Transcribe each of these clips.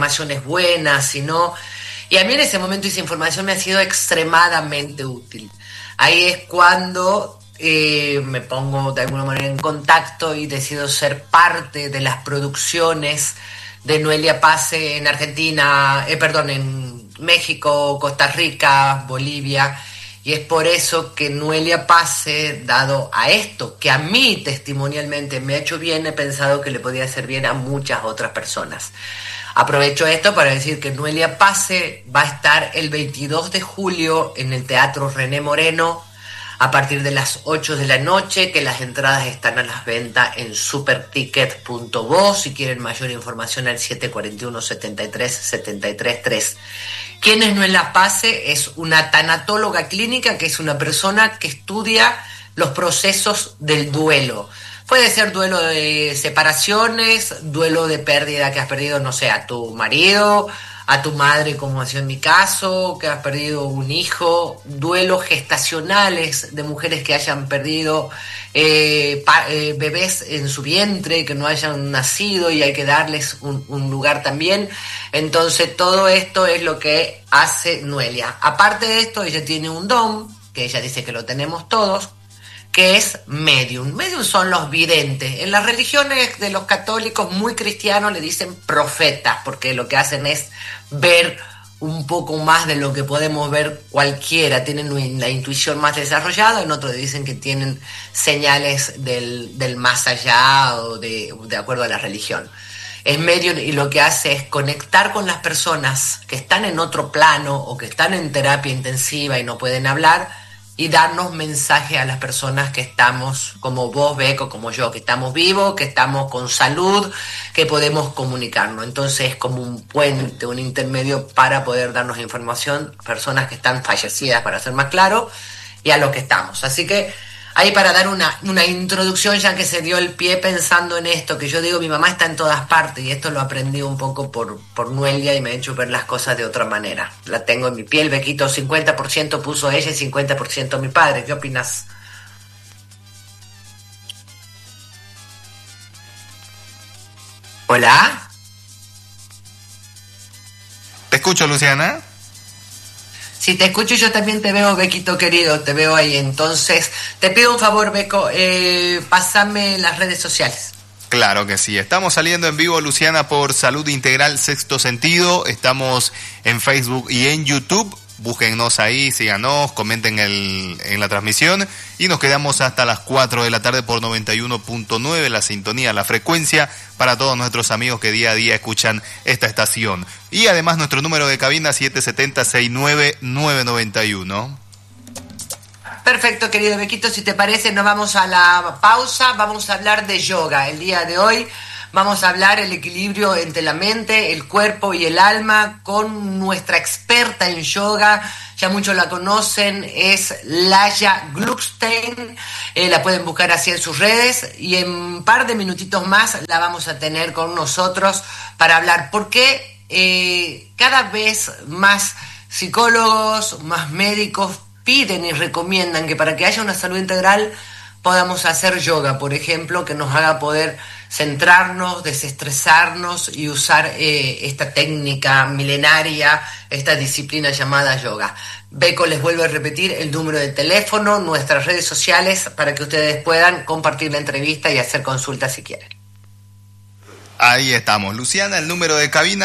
afirmaciones buenas, sino... Y a mí en ese momento esa información me ha sido extremadamente útil. Ahí es cuando me pongo de alguna manera en contacto y decido ser parte de las producciones de Noelia Pase en Argentina, en México, Costa Rica, Bolivia. Y es por eso que Noelia Pase, dado a esto, que a mí testimonialmente me ha hecho bien, he pensado que le podía hacer bien a muchas otras personas. Aprovecho esto para decir que Noelia Pase va a estar el 22 de julio en el Teatro René Moreno a partir de las 8 de la noche, que las entradas están a la venta en superticket.bo. Si quieren mayor información al 741-73-73-3. ¿Quién es Noelia Pase? Es una tanatóloga clínica, que es una persona que estudia los procesos del duelo. Puede ser duelo de separaciones, duelo de pérdida, que has perdido, no sé, a tu marido, a tu madre, como ha sido en mi caso, que has perdido un hijo, duelos gestacionales de mujeres que hayan perdido bebés en su vientre, que no hayan nacido y hay que darles un lugar también. Entonces todo esto es lo que hace Noelia. Aparte de esto, ella tiene un don, que ella dice que lo tenemos todos, que es medium. Medium son los videntes. En las religiones de los católicos muy cristianos le dicen profetas, porque lo que hacen es ver un poco más de lo que podemos ver cualquiera. Tienen la intuición más desarrollada, en otros dicen que tienen señales del más allá o de acuerdo a la religión. Es medium y lo que hace es conectar con las personas que están en otro plano o que están en terapia intensiva y no pueden hablar, y darnos mensaje a las personas que estamos, como vos, Beco, como yo, que estamos vivos, que estamos con salud, que podemos comunicarnos. Entonces es como un puente, un intermedio para poder darnos información, personas que están fallecidas, para ser más claro, y a los que estamos. Así que ahí para dar una introducción, ya que se dio el pie pensando en esto, que yo digo, mi mamá está en todas partes, y esto lo aprendí un poco por Noelia y me ha hecho ver las cosas de otra manera. La tengo en mi piel, Bequito, 50% puso ella y 50% mi padre. ¿Qué opinas? ¿Hola? ¿Te escucho, Luciana? Si te escucho, yo también te veo, Bequito querido, te veo ahí. Entonces, te pido un favor, Beco, pásame las redes sociales. Claro que sí. Estamos saliendo en vivo, Luciana, por Salud Integral Sexto Sentido. Estamos en Facebook y en YouTube. Búsquennos ahí, síganos, comenten en la transmisión. Y nos quedamos hasta las 4 de la tarde por 91.9, la sintonía, la frecuencia, para todos nuestros amigos que día a día escuchan esta estación. Y además nuestro número de cabina 770-69991. Perfecto, querido Bequito, si te parece nos vamos a la pausa. Vamos a hablar de yoga. El día de hoy vamos a hablar el equilibrio entre la mente, el cuerpo y el alma con nuestra experta en yoga. Ya muchos la conocen, es Laya Gluckstein. La pueden buscar así en sus redes y en un par de minutitos más la vamos a tener con nosotros para hablar. Porque cada vez más psicólogos, más médicos piden y recomiendan que para que haya una salud integral podamos hacer yoga, por ejemplo, que nos haga poder centrarnos, desestresarnos y usar esta técnica milenaria, esta disciplina llamada yoga. Beco les vuelve a repetir el número de teléfono, nuestras redes sociales, para que ustedes puedan compartir la entrevista y hacer consultas si quieren. Ahí estamos, Luciana, el número de cabina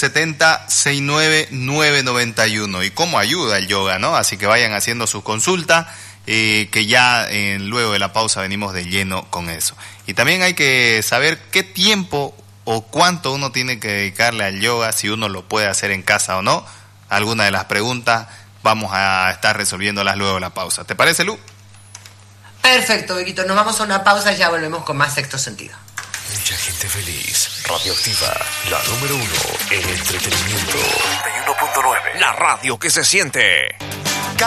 770-69991. Y cómo ayuda el yoga, ¿no? Así que vayan haciendo sus consultas, que ya luego de la pausa venimos de lleno con eso. Y también hay que saber qué tiempo o cuánto uno tiene que dedicarle al yoga, si uno lo puede hacer en casa o no. Algunas de las preguntas vamos a estar resolviéndolas luego de la pausa. ¿Te parece, Lu? Perfecto, Bequito. Nos vamos a una pausa y ya volvemos con más Sexto Sentido. Mucha gente feliz. Radioactiva, la número 1 en entretenimiento. 91.9. La radio que se siente.